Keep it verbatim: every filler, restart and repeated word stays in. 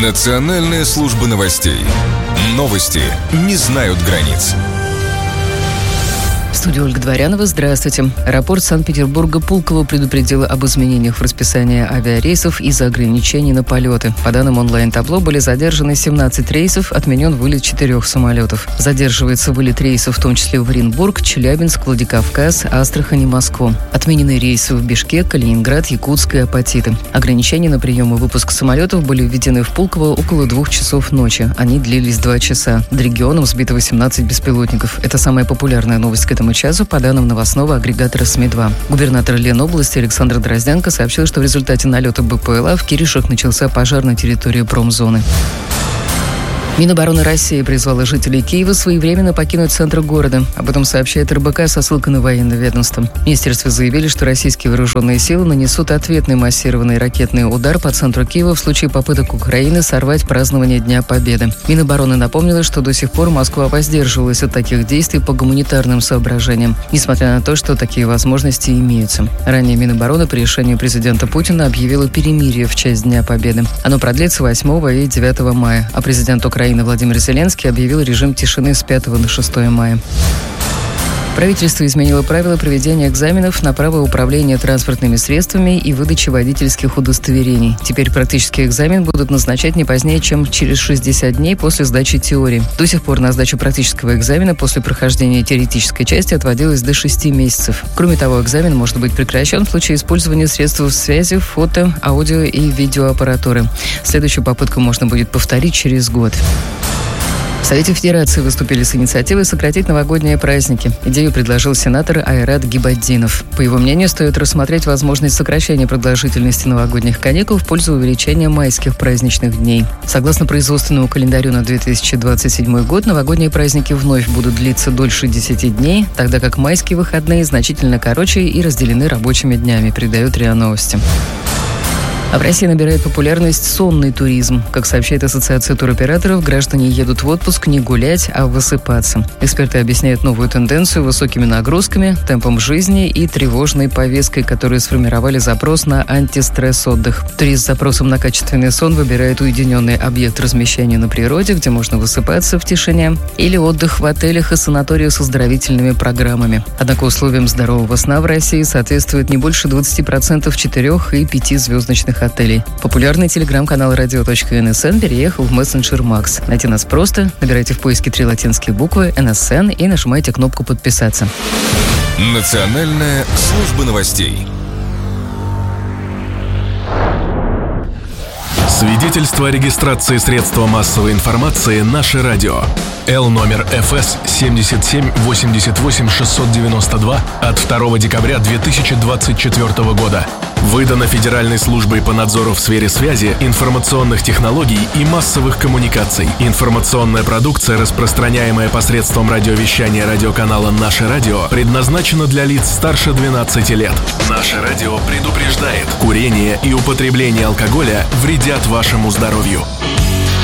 Национальная служба новостей. Новости не знают границ. В студии Ольга Дворянова. Здравствуйте. Аэропорт Санкт-Петербурга Пулково предупредил об изменениях в расписании авиарейсов из-за ограничений на полеты. По данным онлайн-табло, были задержаны семнадцать рейсов, отменен вылет четырех самолетов. Задерживается вылет рейсов, в том числе в Оренбург, Челябинск, Владикавказ, Астрахань и Москву. Отменены рейсы в Бишкек, Калининград, Якутск и Апатиты. Ограничения на прием и выпуск самолетов были введены в Пулково около двух часов ночи. Они длились два часа. Над регионом сбито восемнадцать беспилотников. Это самая популярная новость к этому часу, по данным новостного агрегатора СМИ два. Губернатор Ленобласти Александр Дрозденко сообщил, что в результате налета БПЛА в Киришах начался пожар на территории промзоны. Минобороны России призвала жителей Киева своевременно покинуть центр города. Об этом сообщает эр бэ ка со ссылкой на военное ведомство. В министерстве заявили, что российские вооруженные силы нанесут ответный массированный ракетный удар по центру Киева в случае попыток Украины сорвать празднование Дня Победы. Минобороны напомнила, что до сих пор Москва воздерживалась от таких действий по гуманитарным соображениям, несмотря на то, что такие возможности имеются. Ранее Минобороны по решению президента Путина объявила перемирие в честь Дня Победы. Оно продлится восьмого и девятого мая, а президент Украины Украины Владимир Зеленский объявил режим тишины с пятого на шестое мая. Правительство изменило правила проведения экзаменов на право управления транспортными средствами и выдачи водительских удостоверений. Теперь практический экзамен будут назначать не позднее, чем через шестьдесят дней после сдачи теории. До сих пор на сдачу практического экзамена после прохождения теоретической части отводилось до шести месяцев. Кроме того, экзамен может быть прекращен в случае использования средств связи, фото, аудио и видеоаппаратуры. Следующую попытку можно будет повторить через год. В Совете Федерации выступили с инициативой сократить новогодние праздники. Идею предложил сенатор Айрат Гибаддинов. По его мнению, стоит рассмотреть возможность сокращения продолжительности новогодних каникул в пользу увеличения майских праздничных дней. Согласно производственному календарю на две тысячи двадцать седьмой год, новогодние праздники вновь будут длиться дольше десяти дней, тогда как майские выходные значительно короче и разделены рабочими днями, передает РИА Новости. А в России набирает популярность сонный туризм. Как сообщает Ассоциация туроператоров, граждане едут в отпуск не гулять, а высыпаться. Эксперты объясняют новую тенденцию высокими нагрузками, темпом жизни и тревожной повесткой, которые сформировали запрос на антистресс-отдых. Турист с запросом на качественный сон выбирает уединенный объект размещения на природе, где можно высыпаться в тишине, или отдых в отелях и санаториях с оздоровительными программами. Однако условиям здорового сна в России соответствует не больше двадцати процентов четырех- и пятизвездочных отелей. Популярный телеграм-канал радио точка эн эс эн переехал в мессенджер Макс. Найти нас просто. Набирайте в поиске три латинские буквы эн эс эн и нажимайте кнопку «Подписаться». Национальная служба новостей. Свидетельство о регистрации средства массовой информации «Наше радио». Л номер эф эс семьдесят семь восемьдесят восемь шестьсот девяносто два от второго декабря две тысячи двадцать четвёртого года. Выдано Федеральной службой по надзору в сфере связи, информационных технологий и массовых коммуникаций. Информационная продукция, распространяемая посредством радиовещания радиоканала «Наше радио», предназначена для лиц старше двенадцати лет. «Наше радио» предупреждает: курение и употребление алкоголя вредят вашему здоровью.